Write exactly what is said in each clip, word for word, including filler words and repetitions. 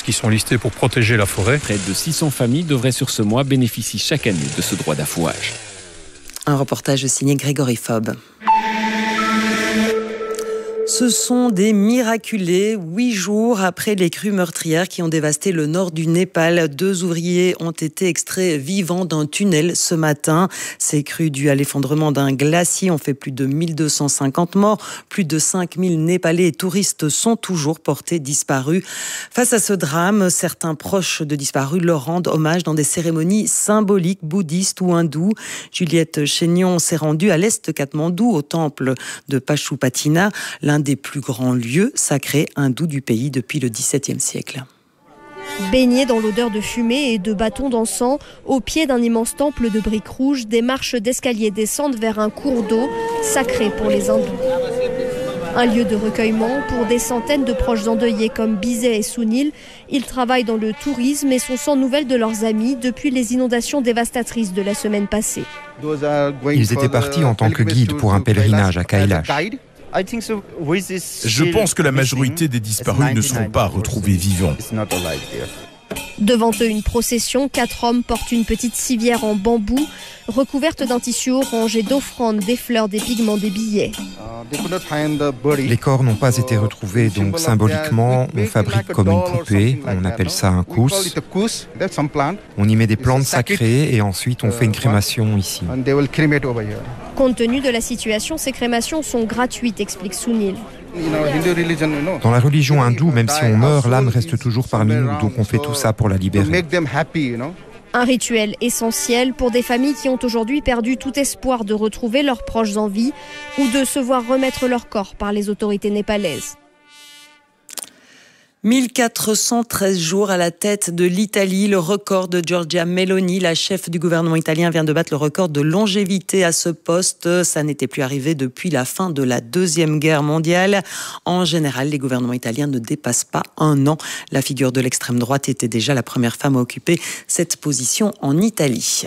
qui sont listés pour protéger la forêt. Près de six cents familles devraient sur ce mois bénéficier chaque année de ce droit d'affouage. Un reportage signé Grégory Fob. Ce sont des miraculés, huit jours après les crues meurtrières qui ont dévasté le nord du Népal. Deux ouvriers ont été extraits vivants d'un tunnel ce matin. Ces crues dues à l'effondrement d'un glacier ont fait plus de mille deux cent cinquante morts. Plus de cinq mille Népalais et touristes sont toujours portés disparus. Face à ce drame, certains proches de disparus leur rendent hommage dans des cérémonies symboliques bouddhistes ou hindoues. Juliette Chénion s'est rendue à l'est de Katmandou, au temple de Pashupatinath, l'un des plus grands lieux sacrés hindous du pays depuis le dix-septième siècle. Baignés dans l'odeur de fumée et de bâtons d'encens, au pied d'un immense temple de briques rouges, des marches d'escalier descendent vers un cours d'eau sacré pour les hindous. Un lieu de recueillement pour des centaines de proches endeuillés comme Bizet et Sunil. Ils travaillent dans le tourisme et sont sans nouvelles de leurs amis depuis les inondations dévastatrices de la semaine passée. Ils étaient partis en tant que guides pour un pèlerinage à Kailash. Je pense que la majorité des disparus ne seront pas retrouvés vivants. Devant eux, une procession. Quatre hommes portent une petite civière en bambou, recouverte d'un tissu orange et d'offrandes, des fleurs, des pigments, des billets. Les corps n'ont pas été retrouvés, donc symboliquement, on fabrique comme une poupée, on appelle ça un kous. On y met des plantes sacrées et ensuite on fait une crémation ici. Compte tenu de la situation, ces crémations sont gratuites, explique Sunil. Dans la religion hindoue, même si on meurt, l'âme reste toujours parmi nous, donc on fait tout ça pour la libérer. Un rituel essentiel pour des familles qui ont aujourd'hui perdu tout espoir de retrouver leurs proches en vie ou de se voir remettre leur corps par les autorités népalaises. mille quatre cent treize jours à la tête de l'Italie, le record de Giorgia Meloni, la chef du gouvernement italien, vient de battre le record de longévité à ce poste. Ça n'était plus arrivé depuis la fin de la Deuxième Guerre mondiale. En général, les gouvernements italiens ne dépassent pas un an. La figure de l'extrême droite était déjà la première femme à occuper cette position en Italie.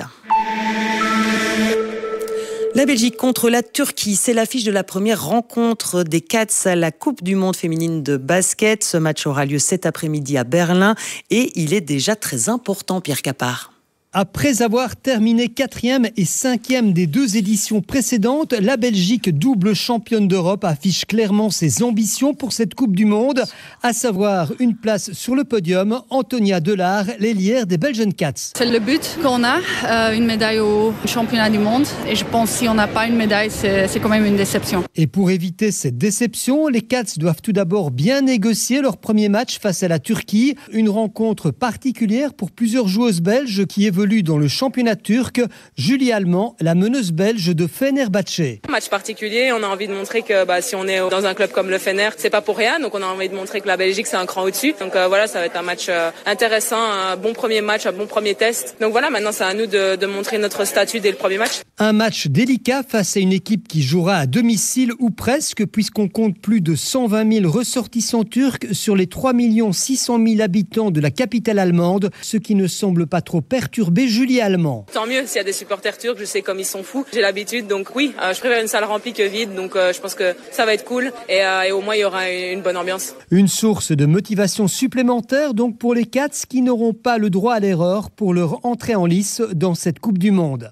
La Belgique contre la Turquie, c'est l'affiche de la première rencontre des Cats à la Coupe du Monde féminine de basket. Ce match aura lieu cet après-midi à Berlin et il est déjà très important, Pierre Capard. Après avoir terminé quatrième et cinquième des deux éditions précédentes, la Belgique, double championne d'Europe, affiche clairement ses ambitions pour cette Coupe du Monde, à savoir une place sur le podium. Antonia Delard, l'ailière des Belgian Cats. C'est le but qu'on a, euh, une médaille au championnat du monde. Et je pense que si on n'a pas une médaille, c'est, c'est quand même une déception. Et pour éviter cette déception, les Cats doivent tout d'abord bien négocier leur premier match face à la Turquie. Une rencontre particulière pour plusieurs joueuses belges qui évoluent dans le championnat turc. Julie Allemand, la meneuse belge de Fenerbahçe. Match particulier, on a envie de montrer que bah, si on est dans un club comme le Fener, c'est pas pour rien, donc on a envie de montrer que la Belgique c'est un cran au-dessus. Donc euh, voilà, ça va être un match euh, intéressant, un bon premier match, un bon premier test. Donc voilà, maintenant c'est à nous de, de montrer notre statut dès le premier match. Un match délicat face à une équipe qui jouera à domicile ou presque, puisqu'on compte plus de cent vingt mille ressortissants turcs sur les trois millions six cent mille habitants de la capitale allemande, ce qui ne semble pas trop perturber Julie Allemand. Tant mieux, s'il y a des supporters turcs, je sais comme ils sont fous, j'ai l'habitude, donc oui, euh, je préfère une salle remplie que vide, donc euh, je pense que ça va être cool et, euh, et au moins il y aura une bonne ambiance. Une source de motivation supplémentaire donc pour les Cats qui n'auront pas le droit à l'erreur pour leur entrée en lice dans cette Coupe du Monde.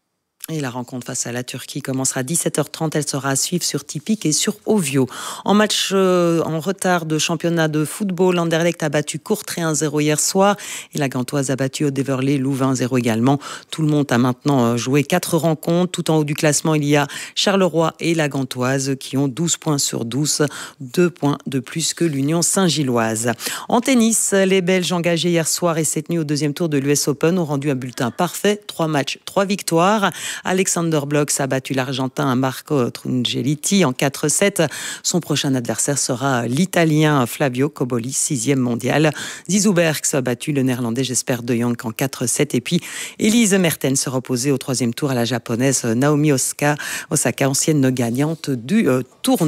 Et la rencontre face à la Turquie commencera à dix-sept heures trente. Elle sera à suivre sur Tipic et sur Ovio. En match euh, en retard de championnat de football, Anderlecht a battu Courtrai un zéro hier soir. Et la Gantoise a battu Odeverley Louvain un zéro également. Tout le monde a maintenant joué quatre rencontres. Tout en haut du classement, il y a Charleroi et la Gantoise qui ont douze points sur douze. deux points de plus que l'Union Saint-Gilloise. En tennis, les Belges engagés hier soir et cette nuit au deuxième tour de l'U S Open ont rendu un bulletin parfait. Trois matchs, trois victoires. Alexander Blocks a battu l'Argentin Marco Trungelliti en quatre sept. Son prochain adversaire sera l'Italien Flavio Cobolli, sixième mondial. Zizou Bergs a battu le Néerlandais Jesper de Jong en quatre sept. Et puis, Elise Mertens se reposait au troisième tour à la Japonaise Naomi Osaka, Osaka ancienne gagnante du euh, tournoi.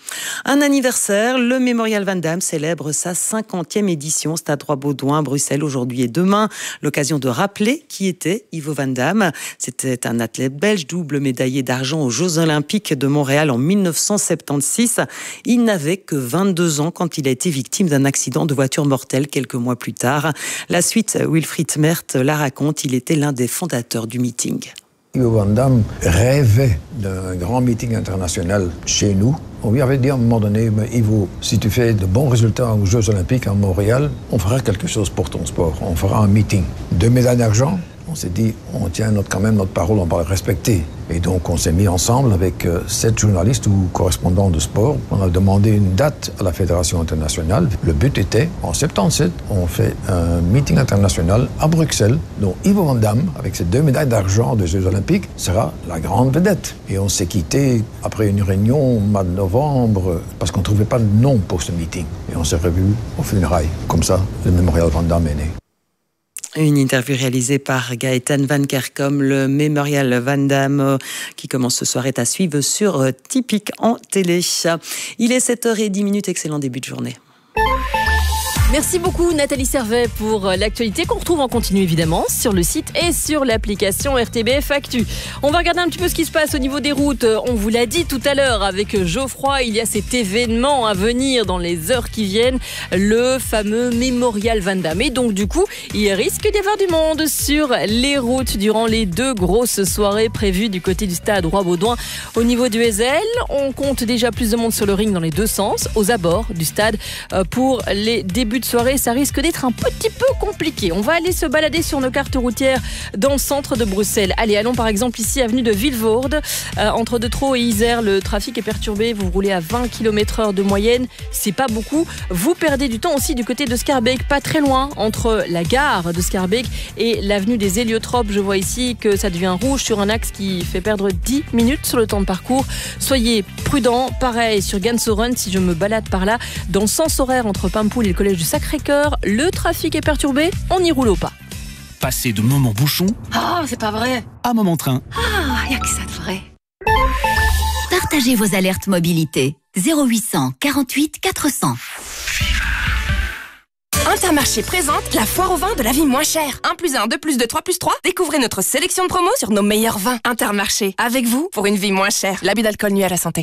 Un anniversaire, le Mémorial Van Damme célèbre sa cinquantième édition. Stade Roi-Baudouin, Bruxelles, aujourd'hui et demain. L'occasion de rappeler qui était Ivo Van Damme. C'était un athlète belge, double médaillé d'argent aux Jeux Olympiques de Montréal en dix-neuf cent soixante-seize. Il n'avait que vingt-deux ans quand il a été victime d'un accident de voiture mortel quelques mois plus tard. La suite, Wilfried Merthe la raconte. Il était l'un des fondateurs du meeting. Ivo Van Damme rêvait d'un grand meeting international chez nous. On lui avait dit à un moment donné, mais Ivo, si tu fais de bons résultats aux Jeux Olympiques à Montréal, on fera quelque chose pour ton sport. On fera un meeting. Deux médailles d'argent. On s'est dit, on tient notre, quand même notre parole, on va le respecter. Et donc, on s'est mis ensemble avec euh, sept journalistes ou correspondants de sport. On a demandé une date à la Fédération internationale. Le but était, en soixante-dix-sept, on fait un meeting international à Bruxelles, dont Ivo Van Damme, avec ses deux médailles d'argent des Jeux Olympiques, sera la grande vedette. Et on s'est quitté après une réunion au mois de novembre, parce qu'on ne trouvait pas de nom pour ce meeting. Et on s'est revus aux funérailles. Comme ça, le Mémorial Van Damme est né. Une interview réalisée par Gaëtan Van Kerkom. Le Mémorial Van Damme qui commence ce soir est à suivre sur Typique en télé. Il est sept heures dix, excellent début de journée. Merci beaucoup Nathalie Servet pour l'actualité qu'on retrouve en continu évidemment sur le site et sur l'application R T B F Actu. On va regarder un petit peu ce qui se passe au niveau des routes. On vous l'a dit tout à l'heure avec Geoffroy, il y a cet événement à venir dans les heures qui viennent, le fameux Mémorial Van Damme. Et donc du coup, il risque d'y avoir du monde sur les routes durant les deux grosses soirées prévues du côté du stade Roi-Baudouin. Au niveau du Heysel, on compte déjà plus de monde sur le ring dans les deux sens, aux abords du stade. Pour les débuts de soirée, ça risque d'être un petit peu compliqué. On va aller se balader sur nos cartes routières dans le centre de Bruxelles. Allez, allons par exemple ici, avenue de Vilvoorde. Euh, entre De Troo et Isère, le trafic est perturbé. Vous roulez à vingt kilomètres heure de moyenne. C'est pas beaucoup. Vous perdez du temps aussi du côté de Schaerbeek, pas très loin, entre la gare de Schaerbeek et l'avenue des Héliotropes. Je vois ici que ça devient rouge sur un axe qui fait perdre dix minutes sur le temps de parcours. Soyez prudents. Pareil sur Gansoren, si je me balade par là, dans le sens horaire entre Paimpol et le collège du Sacré-Cœur, le trafic est perturbé, on y roule au pas. Passez de moment bouchon Ah, oh, c'est pas vrai. à moment train. Ah, y a que ça de vrai. Partagez vos alertes mobilité. zéro huit cent quarante-huit quatre cents. Intermarché présente la foire au vin de la vie moins chère. un plus un, deux plus deux, trois plus trois. Découvrez notre sélection de promos sur nos meilleurs vins. Intermarché, avec vous pour une vie moins chère. L'abus d'alcool nuit à la santé.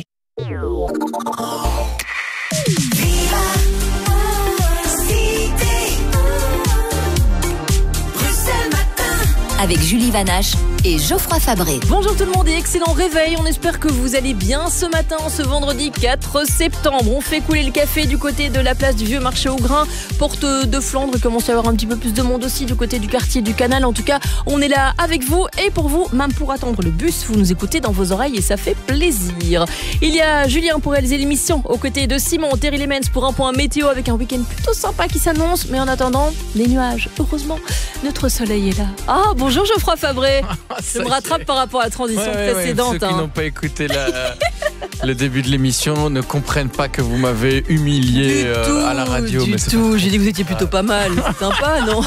Avec Julie Vanache et Geoffroy Fabré. Bonjour tout le monde et excellent réveil. On espère que vous allez bien ce matin, ce vendredi quatre septembre. On fait couler le café du côté de la place du Vieux Marché au Grain. Porte de Flandre, il commence à y avoir un petit peu plus de monde aussi du côté du quartier du Canal. En tout cas, on est là avec vous et pour vous, même pour attendre le bus, vous nous écoutez dans vos oreilles et ça fait plaisir. Il y a Julien pour réaliser l'émission aux côtés de Simon, Terry Lemens pour un point météo avec un week-end plutôt sympa qui s'annonce. Mais en attendant, les nuages, heureusement, notre soleil est là. Ah, bon. Bonjour Geoffroy Fabré. Je me rattrape par rapport à la transition ouais, précédente. Ouais, ceux hein. qui n'ont pas écouté la, le début de l'émission ne comprennent pas que vous m'avez humilié du euh, tout, à la radio. Du mais tout, j'ai dit que vous étiez plutôt pas mal. C'est sympa, non?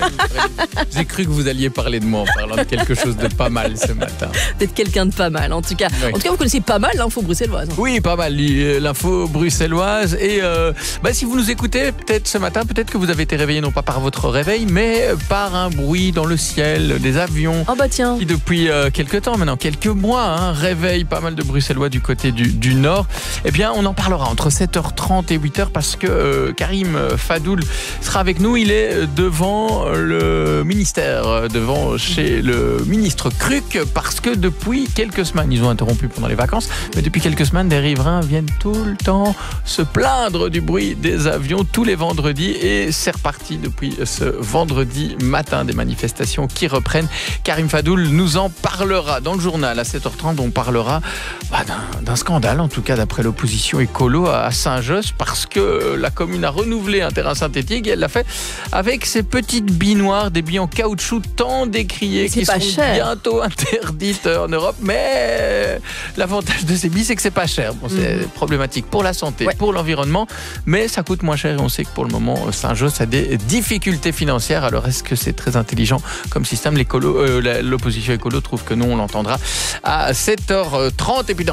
Ouais, j'ai cru que vous alliez parler de moi en parlant de quelque chose de pas mal ce matin. Peut-être quelqu'un de pas mal, en tout cas. Ouais. En tout cas, vous connaissez pas mal l'info bruxelloise. Hein. Oui, pas mal l'info bruxelloise. Et euh, bah, si vous nous écoutez peut-être ce matin, peut-être que vous avez été réveillé non pas par votre réveil, mais par un bruit dans le ciel, des avions. Oh bah tiens. Qui depuis euh, quelques temps, maintenant quelques mois, hein, réveillent pas mal de Bruxellois du côté du, du nord. Eh bien, on en parlera entre sept heures trente et huit heures parce que euh, Karim Fadoul sera avec nous. Il est devant le ministère, devant chez le ministre Cruc, parce que depuis quelques semaines, ils ont interrompu pendant les vacances, mais depuis quelques semaines, des riverains viennent tout le temps se plaindre du bruit des avions tous les vendredis et c'est reparti depuis ce vendredi matin, des manifestations qui reprennent. Karim Fadoul nous en parlera dans le journal à sept heures trente. On parlera bah, d'un, d'un scandale, en tout cas d'après l'opposition écolo à Saint-Josse, parce que la commune a renouvelé un terrain synthétique et elle l'a fait avec ces petites billes noires, des billes en caoutchouc tant décriées qui seront cher. bientôt interdites en Europe. Mais l'avantage de ces billes, c'est que c'est pas cher. Bon, c'est mmh. problématique pour la santé, ouais. pour l'environnement, mais ça coûte moins cher et on sait que pour le moment, Saint-Josse a des difficultés financières. Alors est-ce que c'est très intelligent comme système? L'écolo, euh, l'opposition écolo trouve que non, on l'entendra à sept heures trente. Et puis dans quelques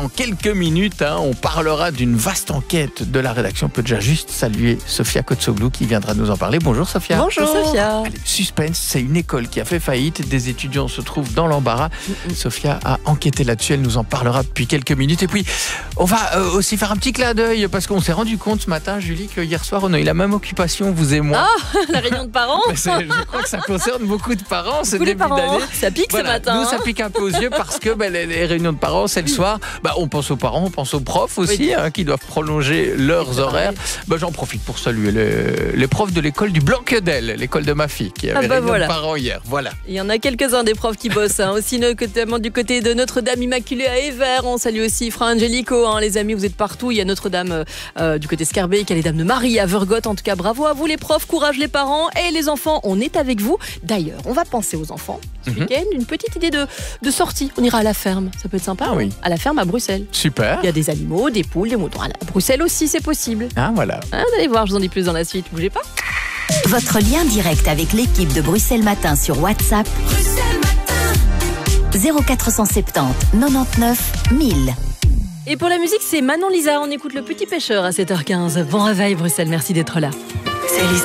quelques minutes, hein, on parlera d'une vaste enquête de la rédaction. On peut déjà juste saluer Sophia Kotsoglou qui viendra nous en parler. Bonjour Sophia. Bonjour Sophia. Allez, suspense, c'est une école qui a fait faillite. Des étudiants se trouvent dans l'embarras. Mm-hmm. Sophia a enquêté là-dessus. Elle nous en parlera depuis quelques minutes. Et puis, on va euh, aussi faire un petit clin d'œil parce qu'on s'est rendu compte ce matin, Julie, que hier soir, on a eu la même occupation, vous et moi. Ah, la réunion de parents. Je crois que ça concerne beaucoup de parents ce beaucoup début parents. d'année. Ça pique voilà. ce matin. Nous, ça pique un peu aux yeux parce que bah, les, les réunions de parents, c'est le soir. Bah, on pense aux parents, on pense aux profs aussi, oui. hein, qui doivent prolonger leurs horaires. Bah, j'en profite pour saluer les, les profs de l'école du Blanquedel, l'école de ma fille, qui avait ah bah réunion voilà. de parents hier. Voilà. Il y en a quelques-uns des profs qui bossent, hein, aussi notamment du côté de Notre-Dame Immaculée à Evere. On salue aussi Fra Angelico, hein, les amis, vous êtes partout. Il y a Notre-Dame euh, du côté Scarbeck, il y a les Dames de Marie à Vergotte. En tout cas, bravo à vous les profs, courage les parents et les enfants. On est avec vous. D'ailleurs, on va penser aux enfants. Ce mm-hmm. week-end, une petite idée de, de sortie. On ira à la ferme. Ça peut être sympa. Ah oui. À la ferme à Bruxelles. Super. Il y a des animaux, des poules, des moutons. À Bruxelles aussi, c'est possible. Ah voilà. Ah, vous allez voir, je vous en dis plus dans la suite. Bougez pas. Votre lien direct avec l'équipe de Bruxelles Matin sur WhatsApp. Bruxelles Matin. zéro quatre cent soixante-dix quatre-vingt-dix-neuf mille. Et pour la musique, c'est Manon Lisa. On écoute Le Petit Pêcheur à sept heures quinze. Bon réveil Bruxelles, merci d'être là. C'est l'histoire.